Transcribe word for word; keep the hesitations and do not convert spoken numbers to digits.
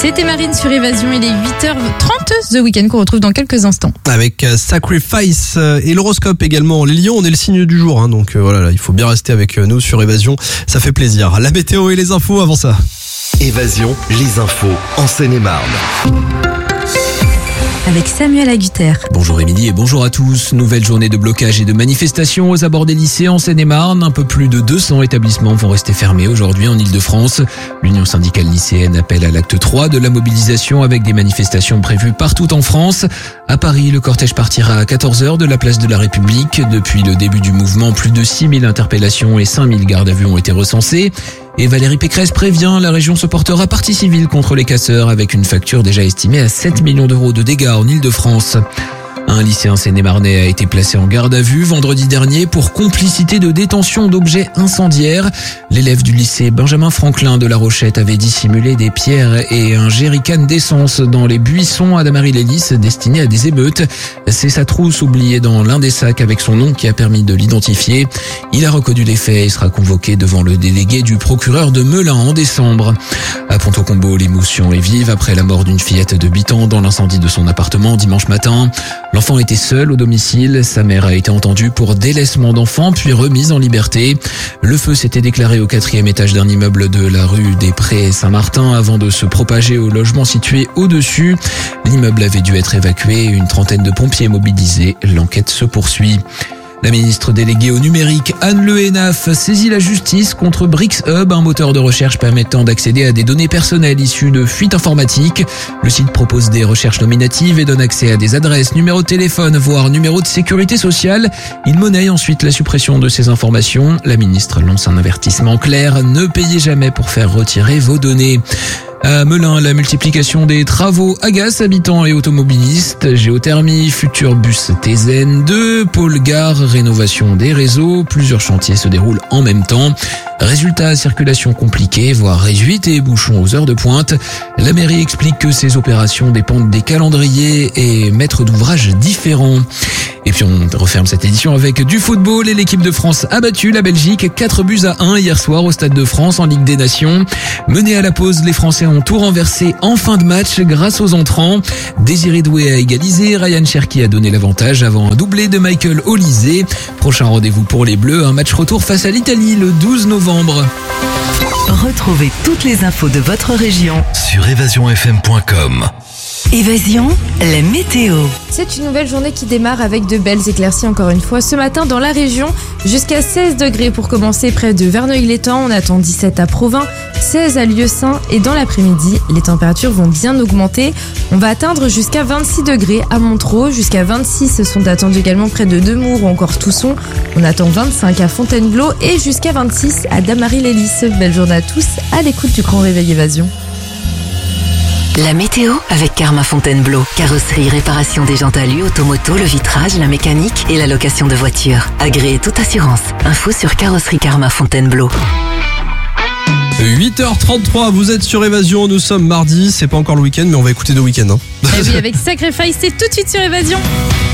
C'était Marine sur Évasion, il est huit heures trente, The Weeknd qu'on retrouve dans quelques instants. Avec euh, Sacrifice euh, et l'horoscope également. Les lions, on est le signe du jour, hein, donc euh, voilà, là, il faut bien rester avec nous sur Évasion, ça fait plaisir. La météo et les infos avant ça. Évasion, les infos en Seine-et-Marne. Avec Samuel Agutter. Bonjour Émilie et bonjour à tous. Nouvelle journée de blocage et de manifestation aux abords des lycées en Seine-et-Marne. Un peu plus de deux cents établissements vont rester fermés aujourd'hui en Ile-de-France. L'Union syndicale lycéenne appelle à l'acte trois de la mobilisation avec des manifestations prévues partout en France. À Paris, le cortège partira à quatorze heures de la place de la République. Depuis le début du mouvement, plus de six mille interpellations et cinq mille gardes à vue ont été recensées. Et Valérie Pécresse prévient, la région se portera partie civile contre les casseurs avec une facture déjà estimée à sept millions d'euros de dégâts en Ile-de-France. Un lycéen seine-et-marnais a été placé en garde à vue vendredi dernier pour complicité de détention d'objets incendiaires. L'élève du lycée Benjamin Franklin de La Rochette avait dissimulé des pierres et un jerrycan d'essence dans les buissons à Damary-les-Lys destinés à des émeutes. C'est sa trousse oubliée dans l'un des sacs avec son nom qui a permis de l'identifier. Il a reconnu les faits et sera convoqué devant le délégué du procureur de Melun en décembre. À Ponto-Combo, l'émotion est vive après la mort d'une fillette de huit ans dans l'incendie de son appartement dimanche matin. L'enfant était seul au domicile, sa mère a été entendue pour délaissement d'enfant puis remise en liberté. Le feu s'était déclaré au quatrième étage d'un immeuble de la rue des Prés Saint-Martin avant de se propager au logement situé au-dessus. L'immeuble avait dû être évacué, une trentaine de pompiers mobilisés, l'enquête se poursuit. La ministre déléguée au numérique, Anne Le Hénaff, saisit la justice contre BrixHub, un moteur de recherche permettant d'accéder à des données personnelles issues de fuites informatiques. Le site propose des recherches nominatives et donne accès à des adresses, numéros de téléphone, voire numéros de sécurité sociale. Il monnaie ensuite la suppression de ces informations. La ministre lance un avertissement clair, ne payez jamais pour faire retirer vos données. À Melun, la multiplication des travaux agace habitants et automobilistes. Géothermie, futur bus T Z N deux, pôle gare, rénovation des réseaux. Plusieurs chantiers se déroulent en même temps. Résultat, circulation compliquée, voire réduite et bouchons aux heures de pointe. La mairie explique que ces opérations dépendent des calendriers et maîtres d'ouvrage différents. Et puis on referme cette édition avec du football et l'équipe de France a battu la Belgique quatre buts à un hier soir au Stade de France en Ligue des Nations. Menés à la pause, les Français ont tout renversé en fin de match grâce aux entrants. Désiré Doué a égalisé, Ryan Cherki a donné l'avantage avant un doublé de Michael Olysée. Prochain rendez-vous pour les Bleus, un match retour face à l'Italie le douze novembre. Retrouvez toutes les infos de votre région Sur évasion f m point com. Évasion, la météo. C'est une nouvelle journée qui démarre avec de belles éclaircies encore une fois. Ce matin dans la région, jusqu'à seize degrés pour commencer près de Verneuil-l'Étang. On attend dix-sept à Provins, seize à Lieusaint et dans l'après-midi, les températures vont bien augmenter. On va atteindre jusqu'à vingt-six degrés à Montereau, jusqu'à vingt-six sont attendus également près de Nemours ou encore Tousson. On attend vingt-cinq à Fontainebleau et jusqu'à vingt-six à Damary-les-Lys. Belle journée à tous à l'écoute du Grand Réveil Évasion. La météo avec Karma Fontainebleau. Carrosserie, réparation des jantes alu, automoto, le vitrage, la mécanique et la location de voitures. Agréez toute assurance. Info sur Carrosserie Karma Fontainebleau. huit heures trente-trois, vous êtes sur Évasion, nous sommes mardi, c'est pas encore le week-end mais on va écouter The Weeknd. Hein. Et oui, avec Sacrifice, c'est tout de suite sur Évasion.